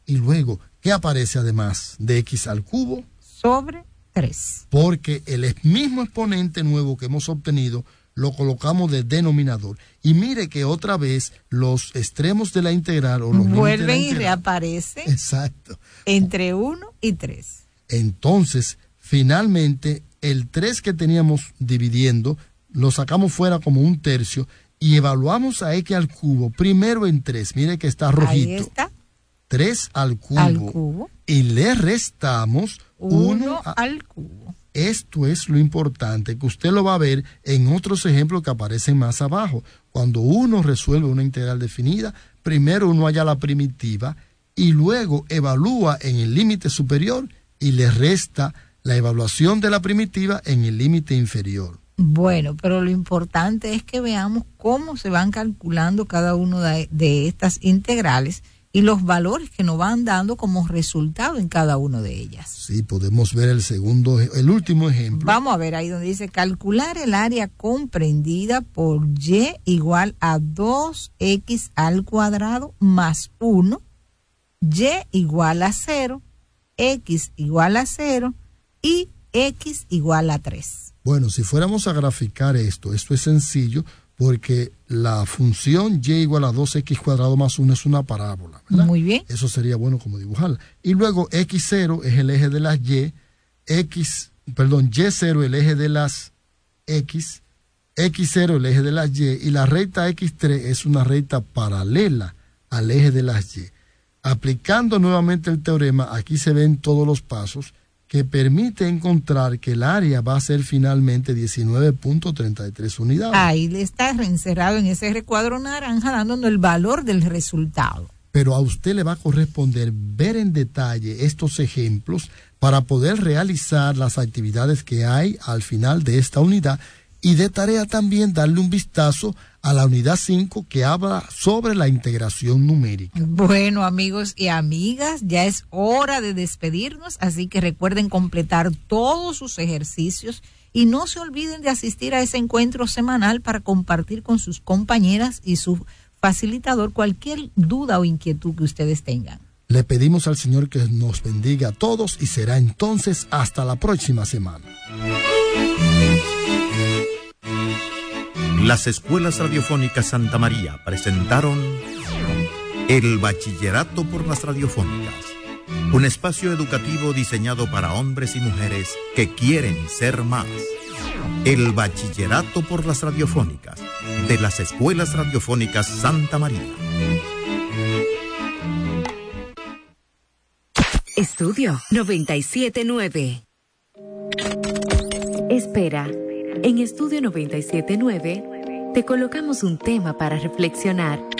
Y luego, ¿qué aparece además de x al cubo? Sobre 3. Porque el mismo exponente nuevo que hemos obtenido lo colocamos de denominador. Y mire que otra vez los extremos de la integral o los vuelven y reaparecen. Exacto. Entre 1 y 3. Entonces, finalmente, el 3 que teníamos dividiendo, lo sacamos fuera como un tercio y evaluamos a x al cubo primero en 3. Mire que está rojito. Ahí está. 3 al cubo. Y le restamos 1 al cubo. Esto es lo importante, que usted lo va a ver en otros ejemplos que aparecen más abajo. Cuando uno resuelve una integral definida, primero uno halla la primitiva y luego evalúa en el límite superior y le resta la evaluación de la primitiva en el límite inferior. Bueno, pero lo importante es que veamos cómo se van calculando cada uno de estas integrales y los valores que nos van dando como resultado en cada una de ellas. Sí, podemos ver el último ejemplo. Vamos a ver ahí donde dice calcular el área comprendida por y igual a 2x al cuadrado más 1, y igual a 0, x igual a 0 y x igual a 3. Bueno, si fuéramos a graficar esto es sencillo porque la función y igual a 2x cuadrado más 1 es una parábola, ¿verdad? Muy bien. Eso sería bueno como dibujarla. Y luego x0 es el eje de las y, y0 el eje de las x, x0 el eje de las y la recta x3 es una recta paralela al eje de las y. Aplicando nuevamente el teorema, aquí se ven todos los pasos que permite encontrar que el área va a ser finalmente 19.33 unidades. Ahí le está encerrado en ese recuadro naranja dándonos el valor del resultado. Pero a usted le va a corresponder ver en detalle estos ejemplos para poder realizar las actividades que hay al final de esta unidad y de tarea también darle un vistazo a la unidad 5 que habla sobre la integración numérica. Bueno, amigos y amigas, ya es hora de despedirnos, así que recuerden completar todos sus ejercicios y no se olviden de asistir a ese encuentro semanal para compartir con sus compañeras y su facilitador cualquier duda o inquietud que ustedes tengan. Le pedimos al Señor que nos bendiga a todos y será entonces hasta la próxima semana. Las escuelas radiofónicas Santa María presentaron El Bachillerato por las Radiofónicas, un espacio educativo diseñado para hombres y mujeres que quieren ser más. El Bachillerato por las Radiofónicas, de las escuelas radiofónicas Santa María. Estudio 97.9. Espera. En Estudio 97.9 te colocamos un tema para reflexionar